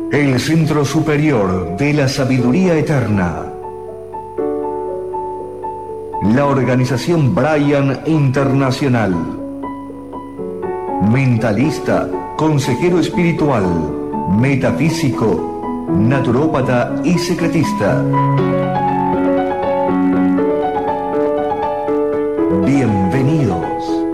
El Centro Superior de la Sabiduría Eterna. La Organización Brian Internacional. Mentalista, consejero espiritual, metafísico, naturópata y secretista. Bienvenidos.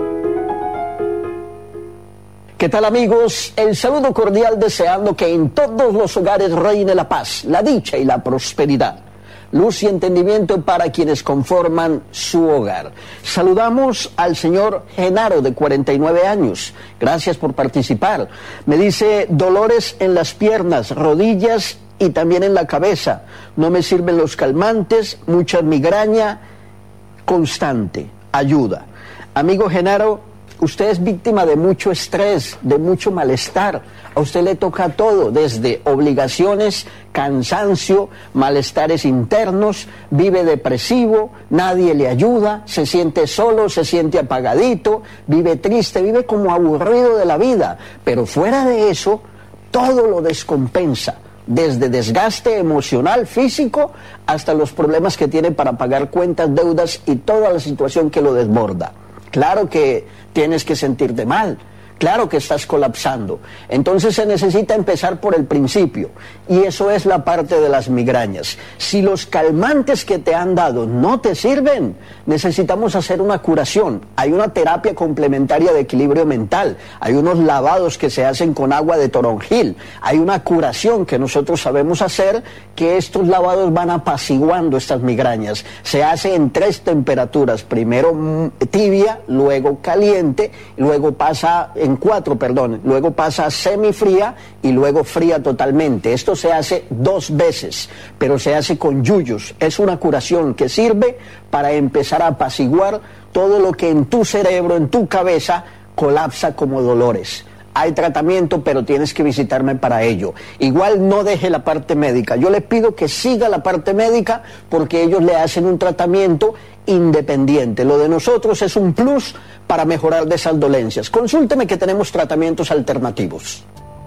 ¿Qué tal, amigos? El saludo cordial, deseando que en todos los hogares reine la paz, la dicha y la prosperidad. Luz y entendimiento para quienes conforman su hogar. Saludamos al señor Genaro, de 49 años. Gracias por participar. Me dice: dolores en las piernas, rodillas y también en la cabeza. No me sirven los calmantes, mucha migraña constante. Ayuda. Amigo Genaro, usted es víctima de mucho estrés, de mucho malestar. A usted le toca todo, desde obligaciones, cansancio, malestares internos, vive depresivo, nadie le ayuda, se siente solo, se siente apagadito, vive triste, vive como aburrido de la vida. Pero fuera de eso, todo lo descompensa, desde desgaste emocional, físico, hasta los problemas que tiene para pagar cuentas, deudas y toda la situación que lo desborda. Claro que tienes que sentirte mal, claro que estás colapsando. Entonces se necesita empezar por el principio, y eso es la parte de las migrañas. Si los calmantes que te han dado no te sirven, necesitamos hacer una curación. Hay una terapia complementaria de equilibrio mental, hay unos lavados que se hacen con agua de toronjil, hay una curación que nosotros sabemos hacer, que estos lavados van apaciguando estas migrañas. Se hace en 3 temperaturas, primero tibia, luego caliente, luego pasa en 4, luego pasa a semifría y luego fría totalmente. Esto se hace 2 veces, pero se hace con yuyos. Es una curación que sirve para empezar a apaciguar todo lo que en tu cerebro, en tu cabeza, colapsa como dolores. Hay tratamiento, pero tienes que visitarme para ello. Igual no deje la parte médica. Yo le pido que siga la parte médica, porque ellos le hacen un tratamiento independiente. Lo de nosotros es un plus para mejorar de esas dolencias. Consúlteme, que tenemos tratamientos alternativos.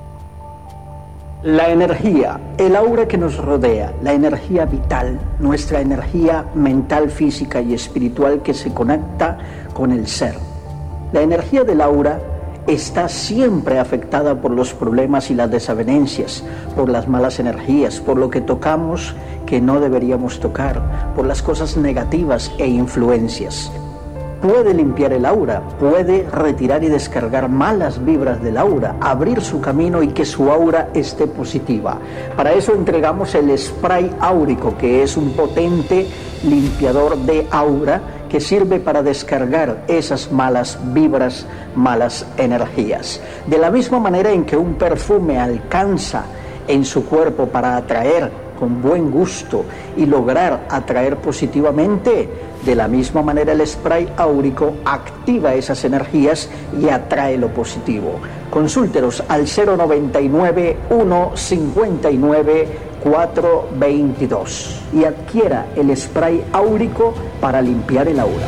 La energía, el aura que nos rodea, la energía vital, nuestra energía mental, física y espiritual que se conecta con el ser. La energía del aura está siempre afectada por los problemas y las desavenencias, por las malas energías, por lo que tocamos que no deberíamos tocar, por las cosas negativas e influencias. Puede limpiar el aura, puede retirar y descargar malas vibras del aura, abrir su camino y que su aura esté positiva. Para eso entregamos el spray áurico, que es un potente limpiador de aura que sirve para descargar esas malas vibras, malas energías. De la misma manera en que un perfume alcanza en su cuerpo para atraer con buen gusto y lograr atraer positivamente, de la misma manera el spray áurico activa esas energías y atrae lo positivo. Consúltenos al 099-159-422 y adquiera el spray áurico para limpiar el aura.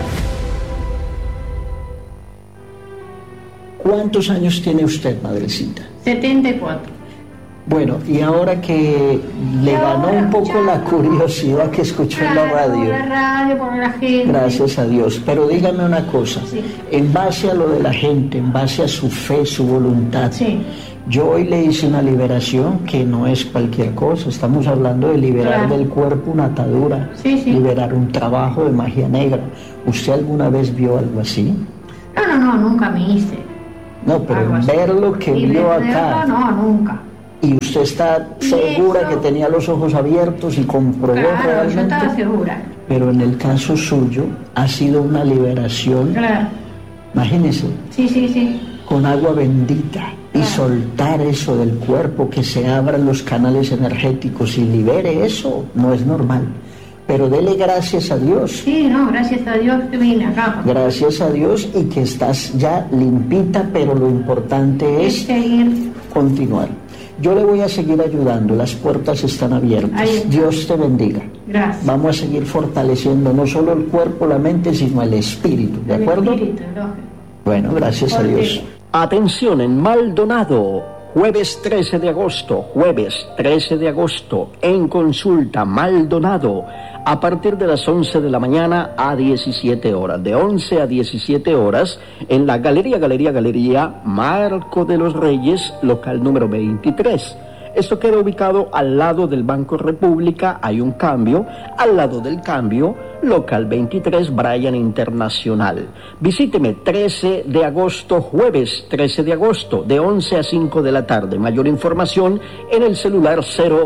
¿Cuántos años tiene usted, madrecita? 74. Bueno, y ahora que le ganó un poco la curiosidad que escuchó en la radio. Por la radio, por la gente. Gracias a Dios. Pero dígame una cosa, sí. En base a lo de la gente, en base a su fe, su voluntad, sí. Yo hoy le hice una liberación que no es cualquier cosa. Estamos hablando de liberar del cuerpo una atadura, sí, sí. Liberar un trabajo de magia negra. ¿Usted alguna vez vio algo así? No, nunca me hice. No, pero ver lo que vio acá. No, nunca. ¿Y usted está segura que tenía los ojos abiertos y comprobó realmente? Yo estaba segura. Pero en el caso suyo ha sido una liberación. Claro. Imagínese. Sí. Con agua bendita y soltar eso del cuerpo, que se abran los canales energéticos y libere eso, no es normal. Pero dele gracias a Dios. Sí, gracias a Dios que vine acá. Gracias a Dios, y que estás ya limpita, pero lo importante es seguir. Continuar. Yo le voy a seguir ayudando, las puertas están abiertas. Dios te bendiga. Gracias. Vamos a seguir fortaleciendo no solo el cuerpo, la mente, sino el espíritu, ¿de acuerdo? El espíritu, Bueno, gracias a Dios. Atención, en Maldonado, jueves 13 de agosto, en consulta Maldonado, a partir de las 11 de la mañana a 17 horas, de 11 a 17 horas, en la Galería Marco de los Reyes, local número 23. Esto queda ubicado al lado del Banco República, hay un cambio, al lado del cambio, local 23, Bryan Internacional. Visíteme 13 de agosto, jueves 13 de agosto, de 11 a 5 de la tarde. Mayor información en el celular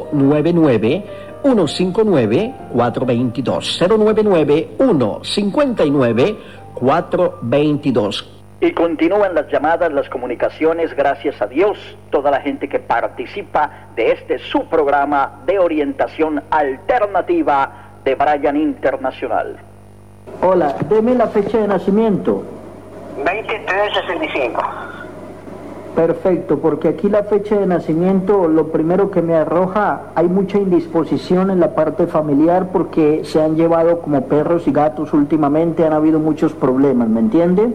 099-159-422, 099-159-422. Y continúan las llamadas, las comunicaciones, gracias a Dios, toda la gente que participa de este su programa de orientación alternativa de Bryan Internacional. Hola, deme la fecha de nacimiento. 2365. Perfecto, porque aquí la fecha de nacimiento, lo primero que me arroja, hay mucha indisposición en la parte familiar porque se han llevado como perros y gatos últimamente, han habido muchos problemas, ¿me entiende?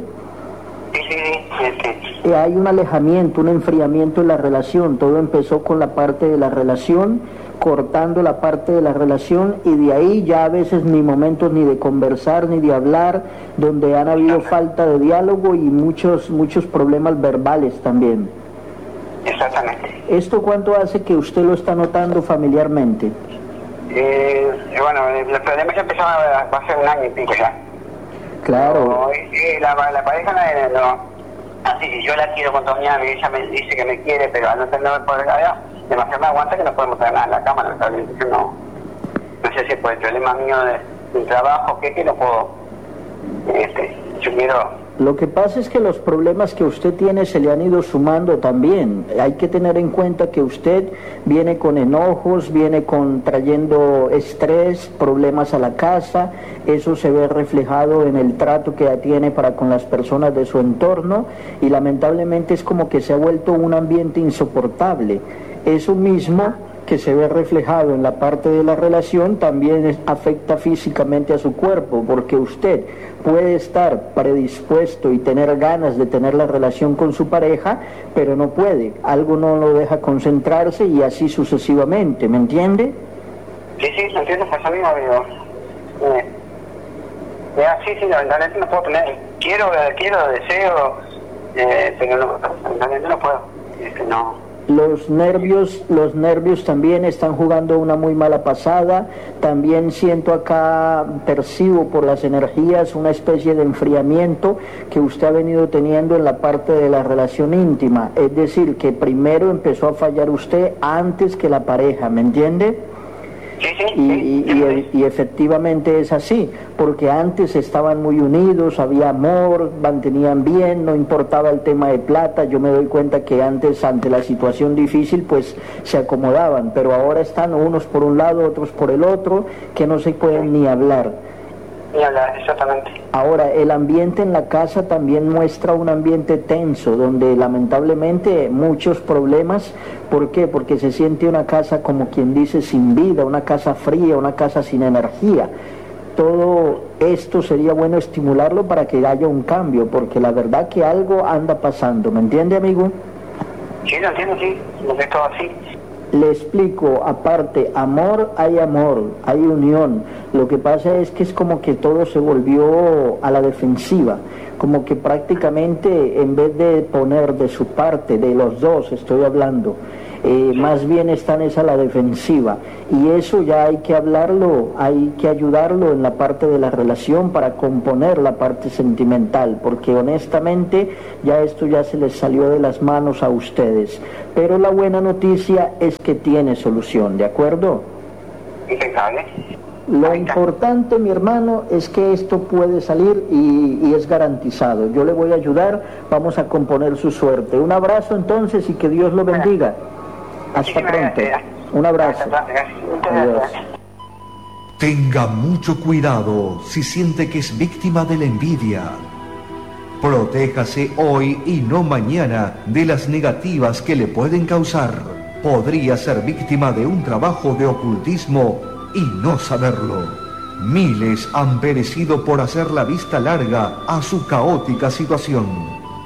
Sí. Hay un alejamiento, un enfriamiento en la relación. Todo empezó con la parte de la relación, cortando la parte de la relación, y de ahí ya a veces ni momentos ni de conversar ni de hablar, donde han habido falta de diálogo y muchos problemas verbales también. Exactamente. ¿Esto cuánto hace que usted lo está notando familiarmente? Bueno, el problema ya empezó hace un año y pico ya. Claro. La pareja no. Así, si yo la quiero con toda mi alma y ella me dice que me quiere, pero al no tener por allá, demasiado me aguanta que no podemos hacer nada en la cama, no sé si es por el problema mío del trabajo, que no puedo. Yo quiero. Lo que pasa es que los problemas que usted tiene se le han ido sumando también. Hay que tener en cuenta que usted viene con enojos, viene trayendo estrés, problemas a la casa. Eso se ve reflejado en el trato que tiene para con las personas de su entorno, y lamentablemente es como que se ha vuelto un ambiente insoportable. Eso mismo que se ve reflejado en la parte de la relación también afecta físicamente a su cuerpo, porque usted puede estar predispuesto y tener ganas de tener la relación con su pareja, pero no puede, algo no lo deja concentrarse y así sucesivamente, ¿me entiende? Sí, lo entiendo, pues amigo, sí, lamentablemente no puedo tener, quiero, deseo, pero no puedo, no. Los nervios también están jugando una muy mala pasada. También siento acá, percibo por las energías una especie de enfriamiento que usted ha venido teniendo en la parte de la relación íntima. Es decir, que primero empezó a fallar usted antes que la pareja, ¿me entiende? Y efectivamente es así, porque antes estaban muy unidos, había amor, mantenían bien, no importaba el tema de plata. Yo me doy cuenta que antes, ante la situación difícil, pues se acomodaban, pero ahora están unos por un lado, otros por el otro, que no se pueden ni hablar. Exactamente. Ahora, el ambiente en la casa también muestra un ambiente tenso, donde lamentablemente muchos problemas. ¿Por qué? Porque se siente una casa, como quien dice, sin vida, una casa fría, una casa sin energía. Todo esto sería bueno estimularlo para que haya un cambio, porque la verdad que algo anda pasando, ¿me entiende, amigo? Sí, lo entiendo, sí, lo que es todo así. Le explico, aparte, amor, hay unión. Lo que pasa es que es como que todo se volvió a la defensiva, como que prácticamente en vez de poner de su parte, de los dos estoy hablando, más bien están a la defensiva, y eso ya hay que hablarlo, hay que ayudarlo en la parte de la relación para componer la parte sentimental, porque honestamente ya esto ya se les salió de las manos a ustedes. Pero la buena noticia es que tiene solución, ¿de acuerdo? Impecable. Lo importante, mi hermano, es que esto puede salir y es garantizado. Yo le voy a ayudar, vamos a componer su suerte. Un abrazo entonces y que Dios lo bendiga. Hasta pronto. Un abrazo. Adiós. Tenga mucho cuidado si siente que es víctima de la envidia. Protéjase hoy y no mañana de las negativas que le pueden causar. Podría ser víctima de un trabajo de ocultismo y no saberlo. Miles han perecido por hacer la vista larga a su caótica situación.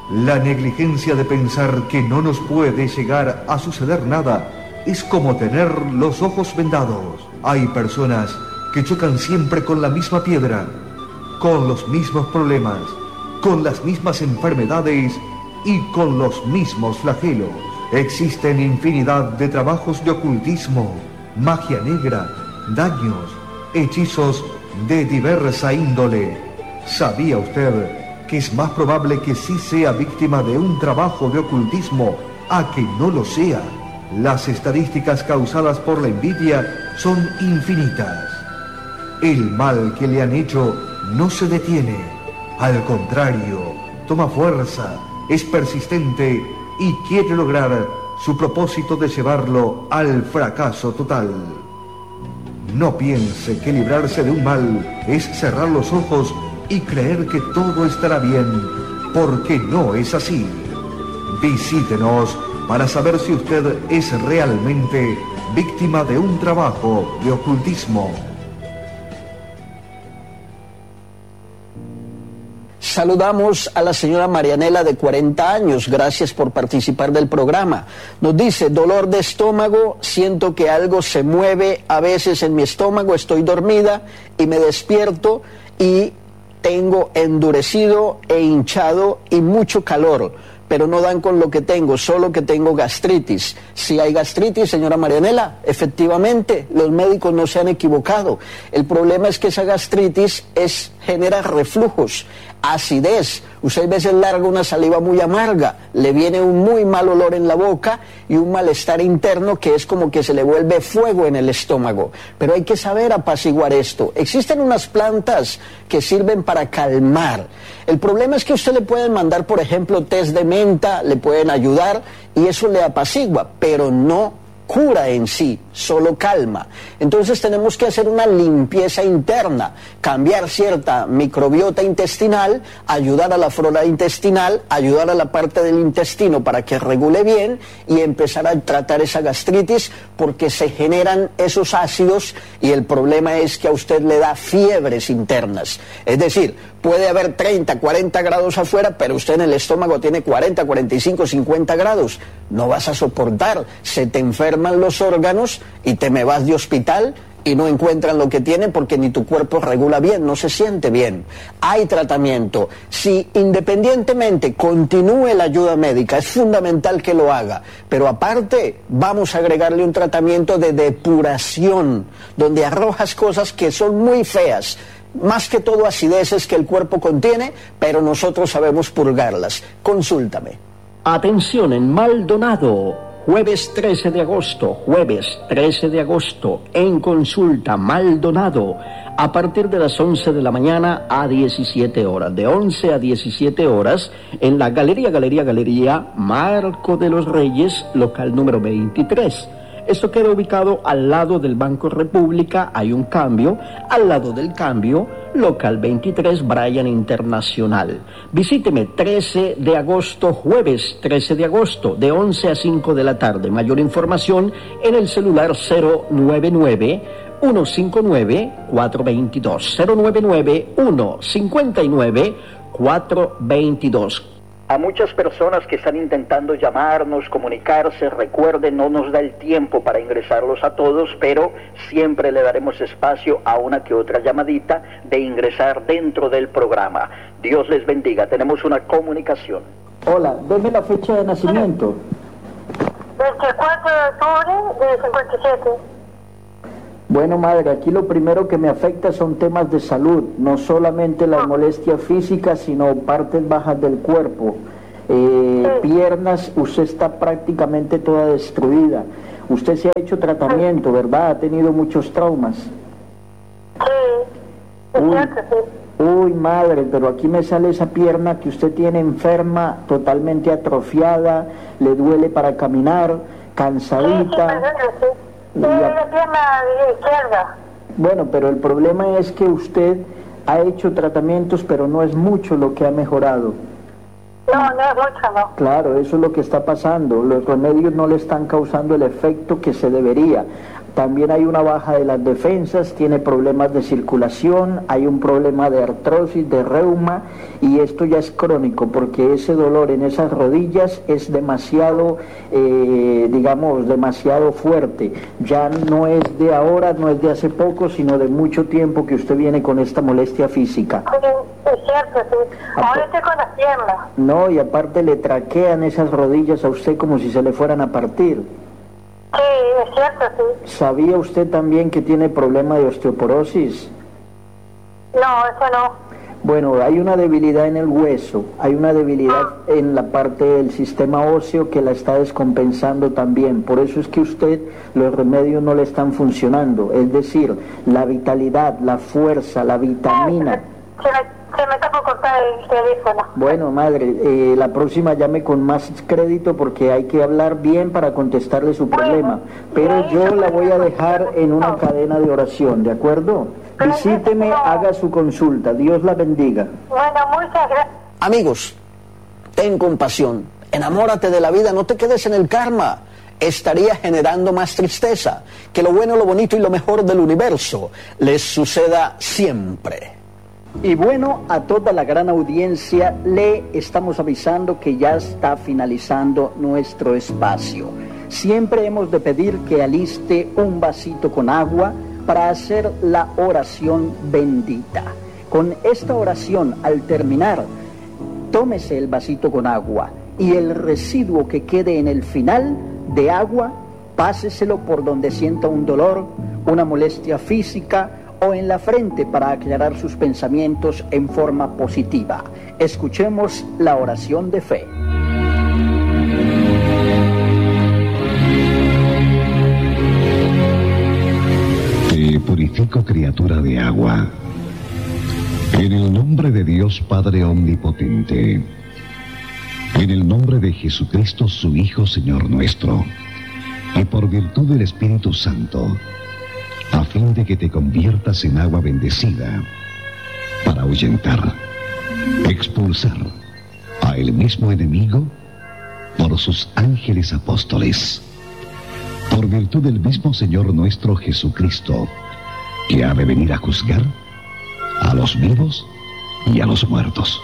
La negligencia de pensar que no nos puede llegar a suceder nada es como tener los ojos vendados. Hay personas que chocan siempre con la misma piedra, con los mismos problemas, con las mismas enfermedades y con los mismos flagelos. Existen infinidad de trabajos de ocultismo, magia negra, daños, hechizos de diversa índole. ¿Sabía usted que es más probable que sí sea víctima de un trabajo de ocultismo a que no lo sea? Las estadísticas causadas por la envidia son infinitas. El mal que le han hecho no se detiene. Al contrario, toma fuerza, es persistente y quiere lograr su propósito de llevarlo al fracaso total. No piense que librarse de un mal es cerrar los ojos y creer que todo estará bien, porque no es así. Visítenos para saber si usted es realmente víctima de un trabajo de ocultismo. Saludamos a la señora Marianela de 40 años, gracias por participar del programa. Nos dice, dolor de estómago, siento que algo se mueve a veces en mi estómago, estoy dormida y me despierto y tengo endurecido e hinchado y mucho calor, pero no dan con lo que tengo, solo que tengo gastritis. Si hay gastritis, señora Marianela, efectivamente, los médicos no se han equivocado. El problema es que esa gastritis genera reflujos, acidez. Usted a veces larga una saliva muy amarga, le viene un muy mal olor en la boca y un malestar interno que es como que se le vuelve fuego en el estómago. Pero hay que saber apaciguar esto. Existen unas plantas que sirven para calmar. El problema es que usted le pueden mandar, por ejemplo, test de menta, le pueden ayudar y eso le apacigua, pero no cura en sí, solo calma. Entonces tenemos que hacer una limpieza interna, cambiar cierta microbiota intestinal, ayudar a la flora intestinal, ayudar a la parte del intestino para que regule bien y empezar a tratar esa gastritis porque se generan esos ácidos y el problema es que a usted le da fiebres internas. Es decir, puede haber 30, 40 grados afuera, pero usted en el estómago tiene 40, 45, 50 grados. No vas a soportar, se te enferman los órganos y te me vas de hospital y no encuentran lo que tienen porque ni tu cuerpo regula bien, no se siente bien. Hay tratamiento. Si independientemente continúe la ayuda médica, es fundamental que lo haga, pero aparte vamos a agregarle un tratamiento de depuración, donde arrojas cosas que son muy feas, más que todo acideces que el cuerpo contiene, pero nosotros sabemos purgarlas. Consúltame. Atención en Maldonado, jueves 13 de agosto, en consulta Maldonado, a partir de las 11 de la mañana a 17 horas, de 11 a 17 horas, en la Galería Marco de los Reyes, local número 23. Esto queda ubicado al lado del Banco República, hay un cambio, al lado del cambio, local 23, Bryan Internacional. Visíteme 13 de agosto, jueves 13 de agosto, de 11 a 5 de la tarde. Mayor información en el celular 099-159-422, 099-159-422. A muchas personas que están intentando llamarnos, comunicarse, recuerden, no nos da el tiempo para ingresarlos a todos, pero siempre le daremos espacio a una que otra llamadita de ingresar dentro del programa. Dios les bendiga, tenemos una comunicación. Hola, deme la fecha de nacimiento. 24 de octubre de 57. Bueno, madre, aquí lo primero que me afecta son temas de salud, no solamente las molestias físicas, sino partes bajas del cuerpo. Piernas, usted está prácticamente toda destruida. Usted se ha hecho tratamiento, ¿verdad? Ha tenido muchos traumas. Sí, Uy, madre, pero aquí me sale esa pierna que usted tiene enferma, totalmente atrofiada, le duele para caminar, cansadita. Sí, la pierna izquierda. Bueno, pero el problema es que usted ha hecho tratamientos, pero no es mucho lo que ha mejorado. No es mucho, no. Claro, eso es lo que está pasando. Los remedios no le están causando el efecto que se debería. También hay una baja de las defensas, tiene problemas de circulación, hay un problema de artrosis, de reuma, y esto ya es crónico porque ese dolor en esas rodillas es demasiado, demasiado fuerte. Ya no es de ahora, no es de hace poco, sino de mucho tiempo que usted viene con esta molestia física. Sí, es cierto, sí. Ahora estoy con las piernas. No, y aparte le traquean esas rodillas a usted como si se le fueran a partir. Sí, es cierto, sí. ¿Sabía usted también que tiene problema de osteoporosis? No, eso no. Bueno, hay una debilidad en el hueso, hay una debilidad en la parte del sistema óseo que la está descompensando también. Por eso es que usted, los remedios no le están funcionando. Es decir, la vitalidad, la fuerza, la vitamina. Se me está por cortar el teléfono. Bueno, madre, la próxima llame con más crédito porque hay que hablar bien para contestarle su problema. Pero yo la voy a dejar en una cadena de oración, ¿de acuerdo? Visíteme, haga su consulta. Dios la bendiga. Bueno, muchas gracias. Amigos, ten compasión. Enamórate de la vida, no te quedes en el karma. Estaría generando más tristeza. Que lo bueno, lo bonito y lo mejor del universo les suceda siempre. Y bueno, a toda la gran audiencia le estamos avisando que ya está finalizando nuestro espacio. Siempre hemos de pedir que aliste un vasito con agua para hacer la oración bendita. Con esta oración, al terminar, tómese el vasito con agua y el residuo que quede en el final de agua, páseselo por donde sienta un dolor, una molestia física o en la frente para aclarar sus pensamientos en forma positiva. Escuchemos la oración de fe. Te purifico, criatura de agua, en el nombre de Dios Padre Omnipotente, en el nombre de Jesucristo, su Hijo, Señor nuestro, y por virtud del Espíritu Santo, a fin de que te conviertas en agua bendecida, para ahuyentar, expulsar a el mismo enemigo por sus ángeles apóstoles, por virtud del mismo Señor nuestro Jesucristo, que ha de venir a juzgar a los vivos y a los muertos.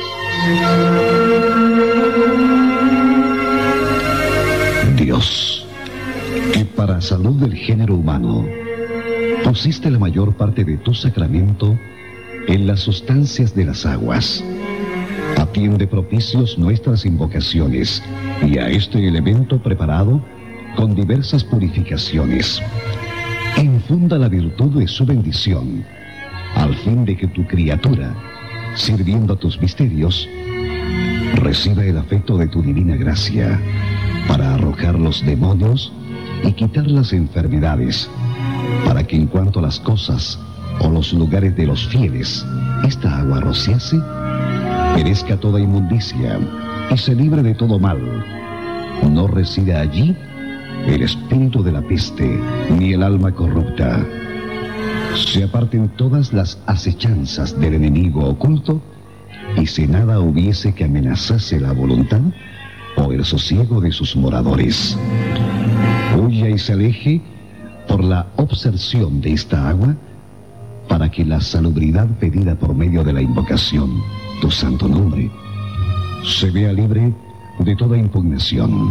Dios, que para salud del género humano pusiste la mayor parte de tu sacramento en las sustancias de las aguas, atiende propicios nuestras invocaciones y a este elemento preparado con diversas purificaciones. Infunda la virtud de su bendición, al fin de que tu criatura, sirviendo a tus misterios, reciba el afecto de tu divina gracia para arrojar los demonios y quitar las enfermedades, para que en cuanto a las cosas o los lugares de los fieles esta agua rociase, perezca toda inmundicia y se libre de todo mal. No resida allí el espíritu de la peste, ni el alma corrupta. Se aparten todas las acechanzas del enemigo oculto, y si nada hubiese que amenazase la voluntad o el sosiego de sus moradores, huya y se aleje por la obserción de esta agua, para que la salubridad pedida por medio de la invocación, tu santo nombre, se vea libre de toda impugnación.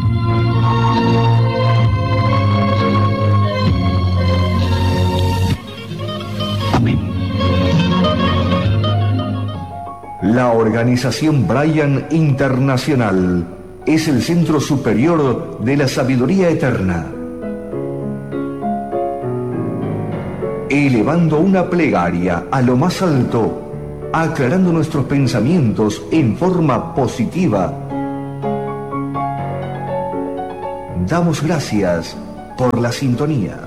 Amén. La organización Brian Internacional es el centro superior de la sabiduría eterna. Elevando una plegaria a lo más alto, aclarando nuestros pensamientos en forma positiva, damos gracias por la sintonía.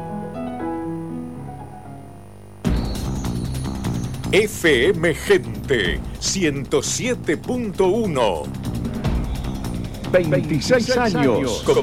FM Gente 107.1. 26 años